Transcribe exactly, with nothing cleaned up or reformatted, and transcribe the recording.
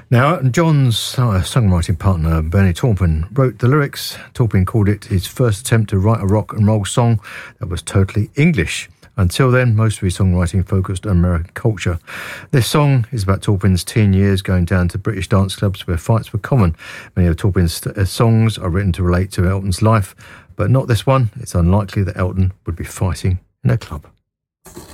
Now, Elton John's uh, songwriting partner, Bernie Taupin, wrote the lyrics. Taupin called it his first attempt to write a rock and roll song that was totally English. Until then, most of his songwriting focused on American culture. This song is about Taupin's teen years going down to British dance clubs where fights were common. Many of Taupin's uh, songs are written to relate to Elton's life, but not this one. It's unlikely that Elton would be fighting in a club.